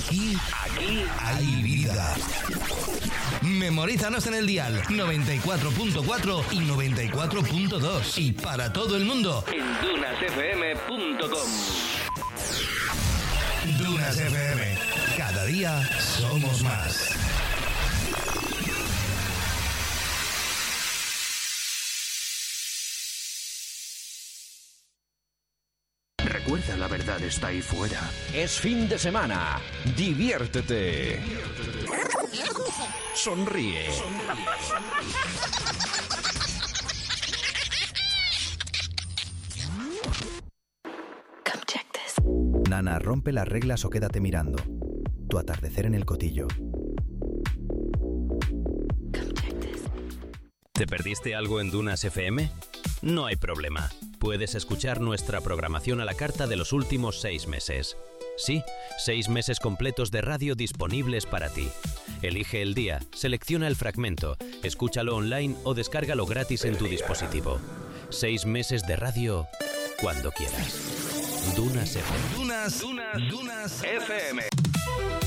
Aquí hay vida. Memorízanos en el dial 94.4 y 94.2 y para todo el mundo en dunasfm.com. Dunas FM. Cada día somos más. Recuerda, la verdad está ahí fuera. Es fin de semana. Diviértete. Sonríe. Nana, rompe las reglas o quédate mirando. Tu atardecer en el Cotillo. ¿Te perdiste algo en Dunas FM? No hay problema. Puedes escuchar nuestra programación a la carta de los últimos 6 meses. Sí, 6 meses completos de radio disponibles para ti. Elige el día, selecciona el fragmento, escúchalo online o descárgalo gratis en tu dispositivo. 6 meses de radio cuando quieras. Dunas FM. Dunas FM.